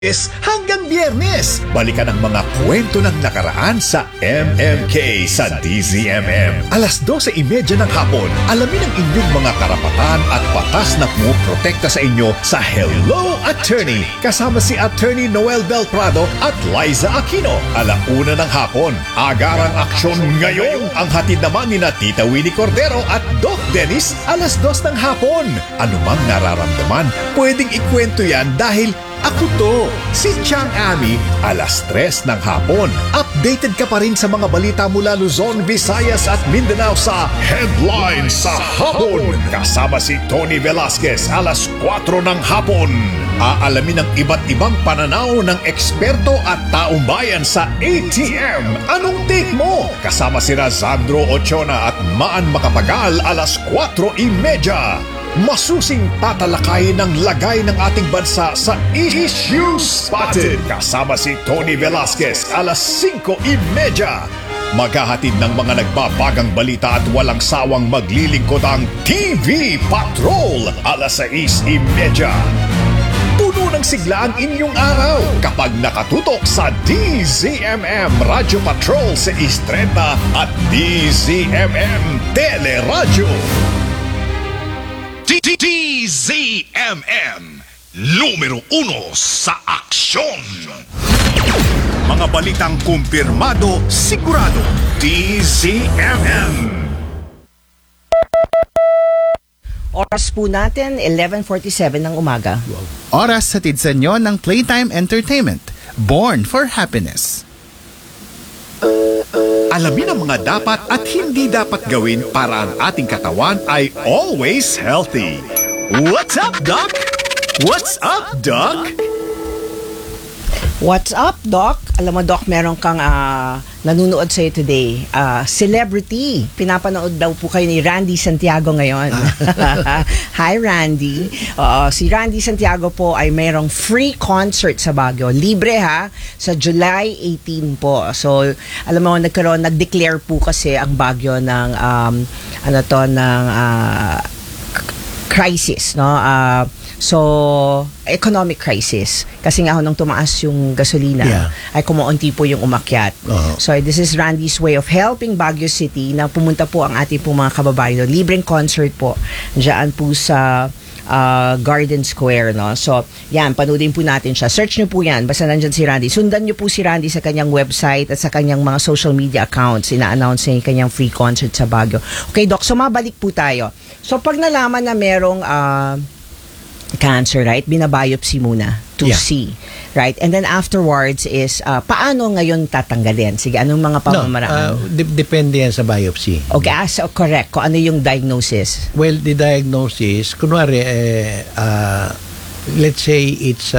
hanggang Biyernes. Balikan ang mga kwento ng nakaraan sa MMK sa DZMM. Alas 12:30 ng hapon, alamin ang inyong mga karapatan at batas na pumoprotekta sa inyo sa Hello Attorney. Kasama si Attorney Noel Del Prado at Liza Aquino. 1:00 ng hapon, agarang aksyon ngayon. Ang hatid naman ni na Tita Winnie Cordero at Doc Dennis, 2:00 ng hapon. Anumang nararamdaman, pwedeng ikwento yan dahil ako to, si Chang Ami, 3:00 ng hapon. Updated ka pa rin sa mga balita mula Luzon, Visayas at Mindanao sa Headlines sa Hapon. Kasama si Tony Velasquez, 4:00 ng hapon. Aalamin ang iba't ibang pananaw ng eksperto at taong bayan sa ATM. Anong take mo? Kasama si Razandro Ochona at Maan Makapagal, 4:30. Masusing tatalakayin ng lagay ng ating bansa sa Issue Spotted. Kasama si Tony Velasquez, 5:30. Maghahatid ng mga nagbabagang balita at walang sawang maglilingkod ang TV Patrol, 6:30. Puno ng sigla ang inyong araw kapag nakatutok sa DZMM Radio Patrol sa Istreta at DZMM Teleradyo. DZMM, numero 1 sa aksyon. Mga balitang kumpirmado, sigurado. DZMM. Oras po natin, 11:47 ng umaga. Oras sa sa inyo ng Playtime Entertainment. Born for Happiness. Alamin ang mga dapat at hindi dapat gawin para ang ating katawan ay always healthy. What's up, Doc? What's up, Doc? What's up, Doc? Alam mo, Doc, meron kang nanonood sa'yo today. Celebrity. Pinapanood daw po kayo ni Randy Santiago ngayon. Hi, Randy. Si Randy Santiago po ay mayroong free concert sa Baguio. Libre ha, sa July 18 po. So, alam mo, nag-declare po kasi ang Baguio ng, crisis, no? So, economic crisis. Kasi nga nung tumaas yung gasolina, ay kumuunti po yung umakyat. So, this is Randy's way of helping Baguio City na pumunta po ang ating po mga kababayan. Libreng concert po dyan po sa Garden Square, no? So, yan, panoodin po natin siya. Search nyo po yan, basta nandyan si Randy. Sundan nyo po si Randy sa kanyang website at sa kanyang mga social media accounts. Ina-announce niya yung kanyang free concert sa Baguio. Okay, Doc, so mabalik po tayo. So, pag nalaman na merong cancer, right? Binabiopsy muna to see, right? And then afterwards is paano ngayon tatanggalin? Sige, anong mga pamamaraan? Depende yan sa biopsy. Okay, so correct. Kung ano yung diagnosis? Well, the diagnosis, kunwari, let's say it's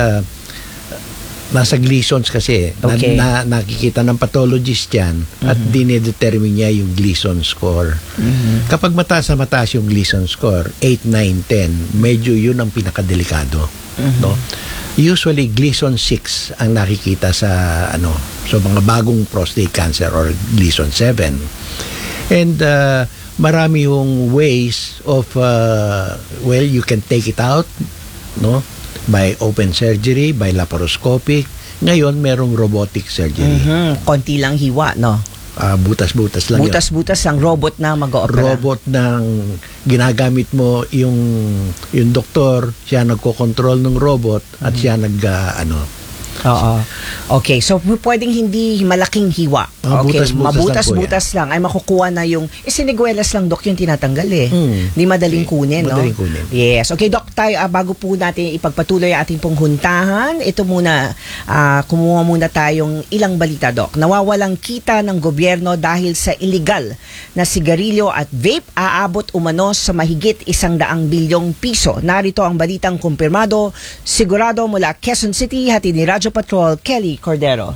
nasa Gleason's kasi. Okay. Nakikita ng pathologist yan at dinedetermine niya yung Gleason score. Kapag mataas na mataas yung Gleason score, 8, 9, 10, medyo yun ang pinakadelikado. No? Usually, Gleason 6 ang nakikita sa so mga bagong prostate cancer or Gleason 7. And marami yung ways of, well, you can take it out, no? By open surgery, by laparoscopic. Ngayon, merong robotic surgery. Konti lang hiwa, no? Butas-butas lang Butas-butas ang robot na mag-oopera. Robot ng ginagamit mo yung doktor, siya nagko-control ng robot at siya Oo. Okay, so pwedeng hindi malaking hiwa. Okay, mabutas-butas lang. Ay makukuha na yung siniguelas lang, Doc, yung tinatanggal eh. Hindi madaling kunin, no? Madaling kunin. Yes. Okay, Doc, tayo bago po natin ipagpatuloy ang ating pong huntahan, ito muna, kumuha muna tayong ilang balita, Doc. Nawawalang kita ng gobyerno dahil sa illegal na sigarilyo at vape aabot umano sa mahigit 100 bilyong piso. Narito ang balitang kumpirmado, sigurado mula Quezon City, hatid ni Radyo Patrol, Kelly Cordero.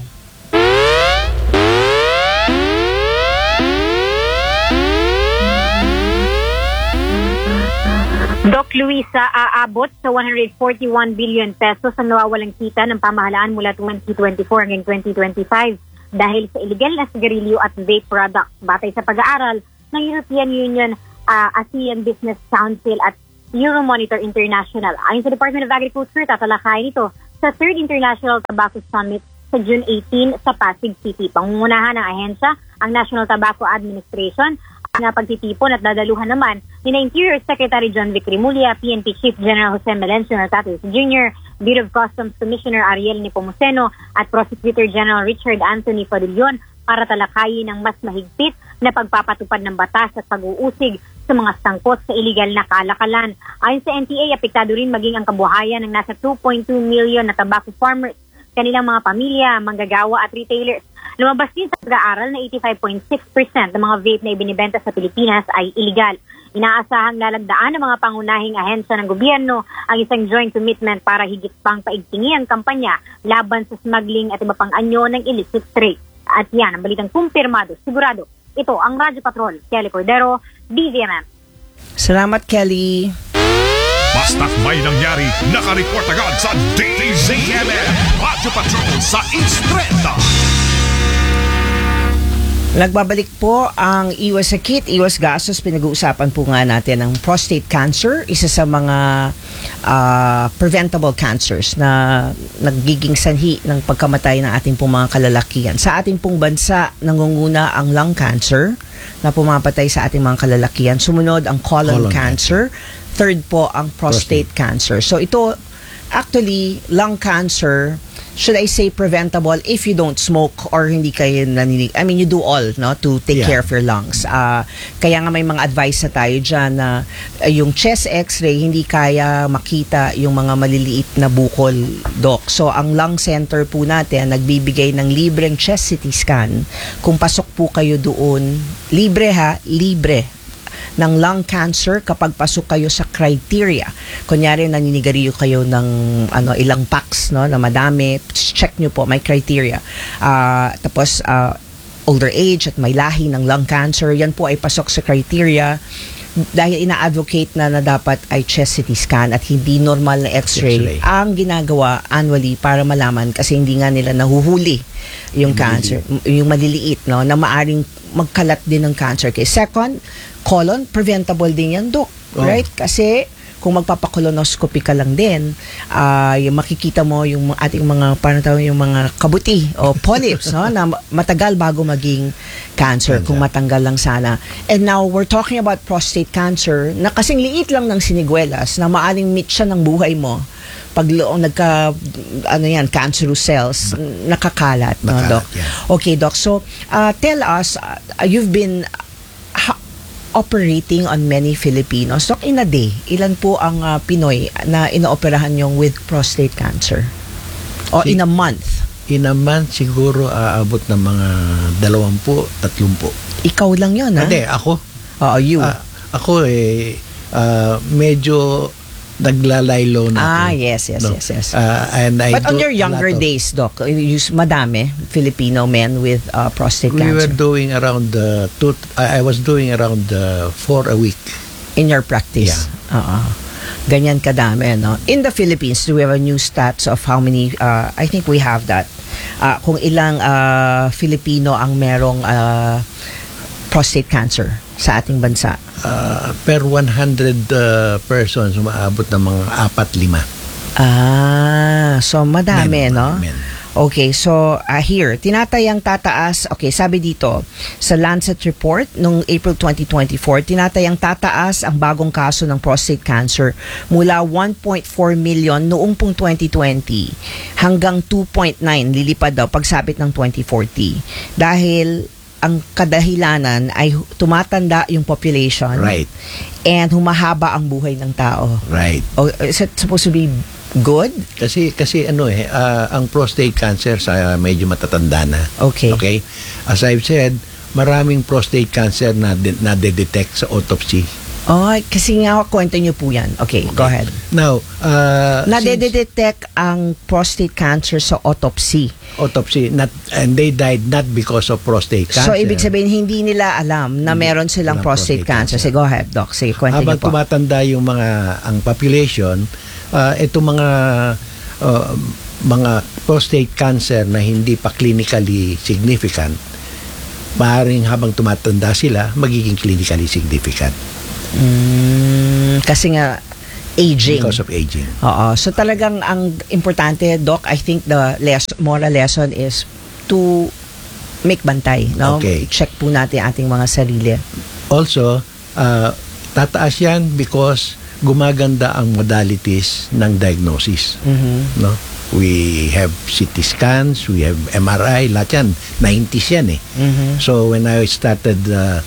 Doc Luisa, aabot sa 141 billion pesos ang nawawalang kita ng pamahalaan mula 2024 hanggang 2025 dahil sa illegal na sigarilyo at vape products. Batay sa pag-aaral ng European Union, ASEAN Business Council at Euromonitor International. Ayon sa Department of Agriculture, tatalakayin ito sa 3rd International Tobacco Summit sa June 18 sa Pasig City. Pangungunahan ng ahensya ang National Tobacco Administration. Ang pagtitipon at dadaluhan naman ni Interior Secretary John Vic Rimulya, PNP Chief General Jose Melencio Nartates Jr., Bureau of Customs Commissioner Ariel Nepomuceno at Prosecutor General Richard Anthony Fadulyon para talakayin ang mas mahigpit na pagpapatupad ng batas at pag-uusig sa mga sangkot sa iligal na kalakalan. Ayon sa NTA, apektado rin maging ang kabuhayan ng nasa 2.2 million na tobacco farmers, kanilang mga pamilya, manggagawa at retailers. Lumabas din sa pag-aaral na 85.6% ng mga vape na ibinibenta sa Pilipinas ay illegal. Inaasahang lalagdaan ng mga pangunahing ahensya ng gobyerno ang isang joint commitment para higit pang paigtingi ang kampanya laban sa smuggling at iba pang anyo ng illicit trade. At yan ang balitang kumpirmado, sigurado. Ito ang Radyo Patrol, Kelly Cordero, DZMM. Salamat, Kelly. Basta't may nangyari, nakareport agad sa DZMM. Radyo Patrol sa Instrenta. Nagbabalik po ang iwas sakit, iwas gastos. Pinag-uusapan po nga natin ang prostate cancer, isa sa mga preventable cancers na nagiging sanhi ng pagkamatay ng ating pong mga kalalakihan. Sa ating pong bansa, nangunguna ang lung cancer na pumapatay sa ating mga kalalakihan. Sumunod ang colon cancer. Third po ang prostate cancer. So ito, actually, lung cancer, should I say preventable if you don't smoke or hindi kayo naninig. I mean, you do all, no, to take care of your lungs. Kaya nga may mga advice na tayo dyan na yung chest x-ray, hindi kaya makita yung mga maliliit na bukol, Doc. So, ang lung center po natin, nagbibigay ng libreng chest CT scan. Kung pasok po kayo doon, libre ng lung cancer kapag pasok kayo sa criteria. Kunyari, naninigarilyo kayo ng ilang packs, no, na madami, check nyo po, may criteria. Tapos, older age at may lahi ng lung cancer, yan po ay pasok sa criteria dahil ina-advocate na dapat ay chest CT scan at hindi normal na x-ray ang ginagawa annually para malaman kasi hindi nga nila nahuhuli yung cancer, yung maliliit, no, na maaring magkalat din ng cancer. Okay. Second, colon, preventable din yan, Doc. Right? Kasi kung magpapakolonoscopy ka lang din, yung makikita mo yung ating mga, parang tawag yung mga kabuti o polyps, no, na matagal bago maging cancer kung matanggal lang sana. And now, we're talking about prostate cancer na kasing liit lang ng siniguelas na maaring meet siya ng buhay mo pag cancerous cells, nakakalat, no, Doc? Yeah. Okay, Doc. So, tell us, you've been operating on many Filipinos. Doc, in a day, ilan po ang Pinoy na inooperahan yung with prostate cancer? O in a month? In a month, siguro aabot ng mga 20-30. Ikaw lang yun, ha? Hindi, ako. You. Ako medyo naglalaylo na. Yes. And But on your younger days, Doc, madami Filipino men with prostate cancer. We were doing around I was doing around 4 a week. In your practice? Yeah. Ganyan kadami, no? In the Philippines, do we have a new stats of how many, I think we have that, kung ilang Filipino ang merong prostate cancer sa ating bansa? Per 100 persons, umaabot ng mga 4-5. So madami, no? Men. Okay, so here, tinatayang tataas, okay, sabi dito, sa Lancet report nung April 2024, tinatayang tataas ang bagong kaso ng prostate cancer mula 1.4 million noong pong 2020 hanggang 2.9, lilipad daw pagsapit ng 2040. Dahil ang kadahilanan ay tumatanda yung population. Right. And humahaba ang buhay ng tao. Right. Is it supposed to be good? Kasi ang prostate cancer sa medyo matatanda na. Okay. As I've said, maraming prostate cancer na detect sa autopsy. Kasi nga kwento niyo po yan. Okay, go ahead. Now, nadedetect ang prostate cancer sa autopsy. And they died not because of prostate cancer. So, ibig sabihin, hindi nila alam na meron silang prostate cancer. Sige, go ahead, Doc. Sige, kwento niyo po. Habang tumatanda ang population, itong mga prostate cancer na hindi pa clinically significant, maaaring habang tumatanda sila, magiging clinically significant. Kasi nga, Aging. Because of aging. Oo. So talagang ang importante, Doc, I think the moral lesson is to make bantay. No? Okay. Check po natin ating mga sarili. Also, tataas yan because gumaganda ang modalities ng diagnosis. No? We have CT scans, we have MRI, lahat yan. 90s yan eh. So when I started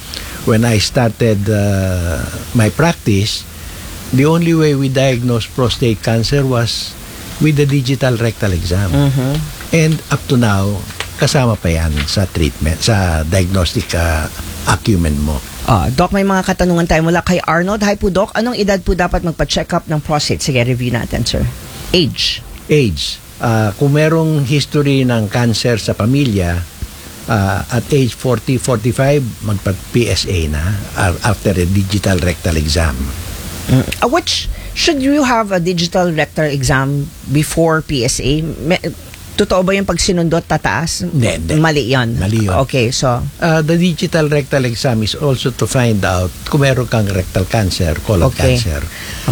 my practice, the only way we diagnosed prostate cancer was with the digital rectal exam. And up to now, kasama pa yan sa treatment, sa diagnostic acumen mo. Doc, may mga katanungan tayo mula kay Arnold. Hi po, Doc. Anong edad po dapat magpa-check up ng prostate? Sige, review natin, sir. Age. Kung merong history ng cancer sa pamilya, at age 40, 45, magpa-PSA na after a digital rectal exam. Which, should you have a digital rectal exam before PSA? Totoo ba yung pag sinundot tataas? Hindi. Mali yun. Okay, so... the digital rectal exam is also to find out kung meron kang rectal cancer, colon cancer.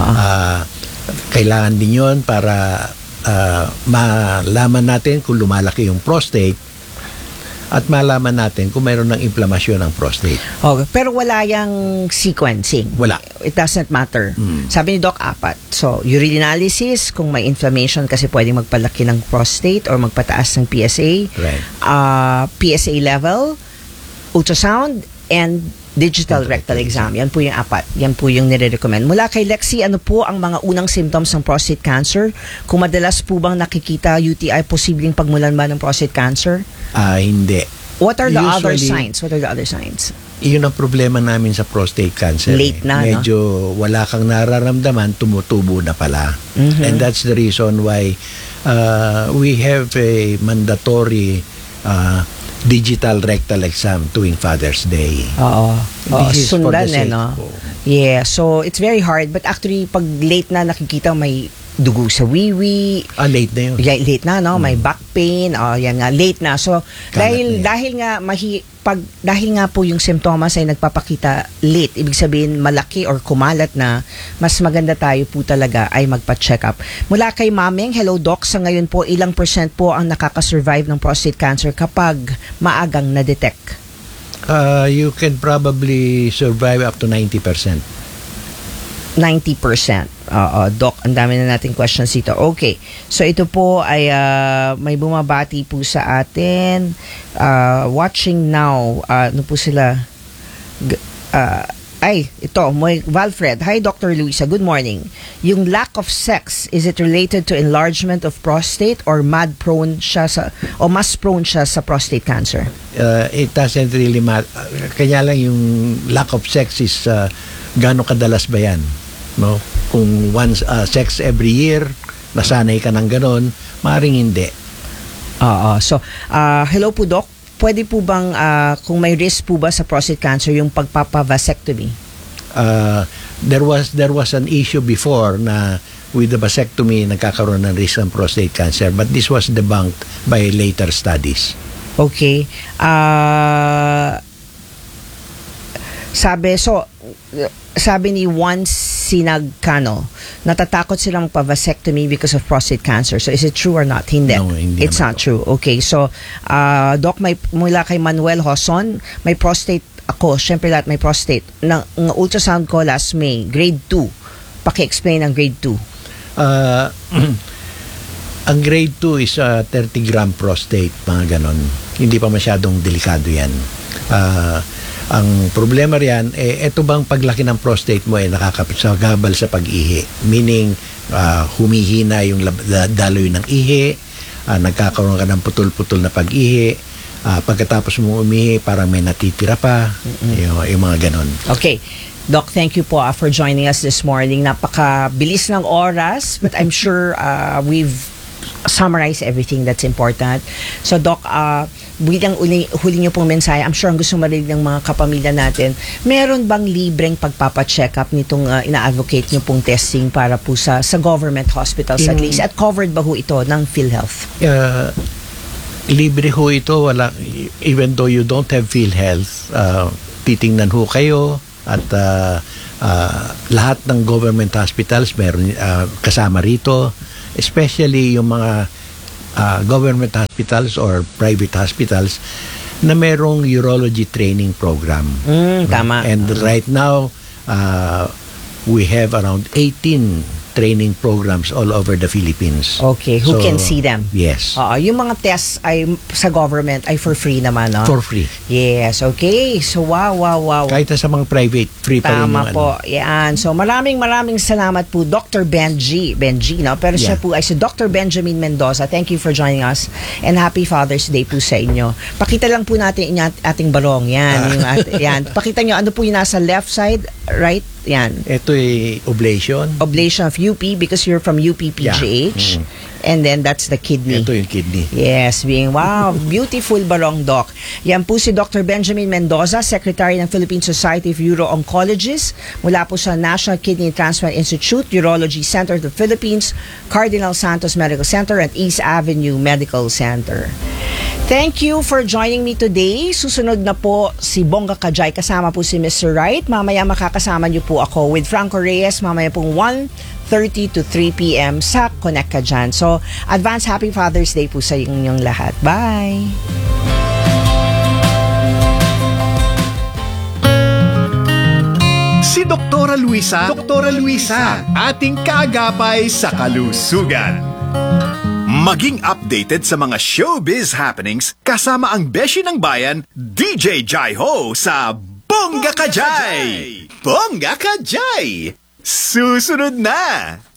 Kailangan din yun para malaman natin kung lumalaki yung prostate at malaman natin kung mayroon ng inflamasyon ng prostate. Okay, pero wala yung sequencing. Wala. It doesn't matter. Sabi ni Doc, 4. So, urinalysis, kung may inflammation kasi pwedeng magpalaki ng prostate or magpataas ng PSA. Right. PSA level, ultrasound, and digital rectal exam. Yan po yung 4. Yan po yung nire-recommend. Mula kay Lexi, ano po ang mga unang symptoms ng prostate cancer? Kung madalas po bang nakikita UTI, posibleng pagmulan ba ng prostate cancer? Hindi. What are the other signs? Iyon ang problema namin sa prostate cancer. Late na, medyo wala kang nararamdaman, tumutubo na pala. And that's the reason why we have a mandatory digital rectal exam tuwing Father's Day. This is sundan no? Yeah, so it's very hard, but actually pag late na nakikita may dugo sa wiwi. Late na yun. Yeah, late na, no? May back pain. Yan nga, late na. So, dahil nga po yung simptomas ay nagpapakita late, ibig sabihin malaki or kumalat na, mas maganda tayo po talaga ay magpa-check up. Mula kay Mameng, hello Doc, sa ngayon po, ilang % po ang nakakasurvive ng prostate cancer kapag maagang na-detect? You can probably survive up to 90%. 90%. Doc, ang dami na nating questions dito. Okay. So, ito po ay may bumabati po sa atin. Watching now. Ano po sila? Ito. Valfred. Hi, Dr. Luisa. Good morning. Yung lack of sex, is it related to enlargement of prostate or mas prone siya sa prostate cancer? It doesn't really matter. Kanya lang yung lack of sex is gaano kadalas ba yan? No? Kung once sex every year, nasanay ka ng ganon, maaaring hindi. So, hello po Doc. Pwede po bang, kung may risk po ba sa prostate cancer, yung pagpapavasectomy? There was an issue before na with the vasectomy, nagkakaroon ng risk ng prostate cancer, but this was debunked by later studies. Okay. Sabi ni Juan Sinagcano, natatakot silang magpa-vasectomy because of prostate cancer. So, is it true or not? Hindi. No, hindi. It's not true. Okay. So, Doc, mula kay Manuel Hoson, may prostate ako. Siyempre lahat may prostate. Ng ultrasound ko last May, grade 2. Paki-explain ang grade 2. Ang grade 2 is 30-gram prostate, mga ganon. Hindi pa masyadong delikado yan. Ang problema riyan, ito bang paglaki ng prostate mo ay nakakapagabal sa pag-ihi? Meaning, humihina yung daloy ng ihi, nagkakaroon ka ng putol-putol na pag-ihi, pagkatapos mo umihi, parang may natitira pa, yung mga ganon. Okay. Doc, thank you po for joining us this morning. Napakabilis ng oras, but I'm sure we've summarized everything that's important. So, Doc, bilang huli niyo pong mensahe, I'm sure ang gusto marinig ng mga kapamilya natin, meron bang libreng pagpapacheck up nitong ina-advocate niyo pong testing para po sa government hospitals at least? At covered ba ho ito ng PhilHealth? Libre ho ito. Wala, even though you don't have PhilHealth, titingnan ho kayo, At lahat ng government hospitals meron kasama rito, especially yung mga government hospitals or private hospitals na merong urology training program. Tama. And right now, we have around 18 training programs all over the Philippines. Okay, who can see them? Yes. Yung mga tests ay sa government ay for free naman, no? For free. Yes, okay. So, wow. Kahit sa mga private, free pa rin yung Tama po. Yan. So, maraming salamat po, Dr. Benji, no? Pero siya po ay si Dr. Benjamin Mendoza. Thank you for joining us. And happy Father's Day po sa inyo. Pakita lang po natin ating balong. Yan. Yan. Pakita nyo, ano po yung nasa left side, right? Yan. Ito ay oblation. Oblation of UP because you're from UP-PGH. And then that's the kidney. Ito yung kidney. Yes, wow, beautiful balong, Doc. Yan po si Dr. Benjamin Mendoza, Secretary ng Philippine Society of Uro-Oncologists, mula po sa National Kidney Transplant Institute, Urology Center of the Philippines, Cardinal Santos Medical Center, and East Avenue Medical Center. Thank you for joining me today. Susunod na po si Bongga Kajay, kasama po si Mr. Wright. Mamaya makakasama niyo po ako with Franco Reyes, mamaya pong 1:30 to 3 p.m. sa Connect Ka Dyan. So, advance Happy Father's Day po sa inyong lahat. Bye! Si Doktora Luisa, ating kaagapay sa kalusugan. Maging updated sa mga showbiz happenings kasama ang beshi ng bayan, DJ Jai Ho sa Bongga Ka Jai! Bongga Ka Jai! Susunod na!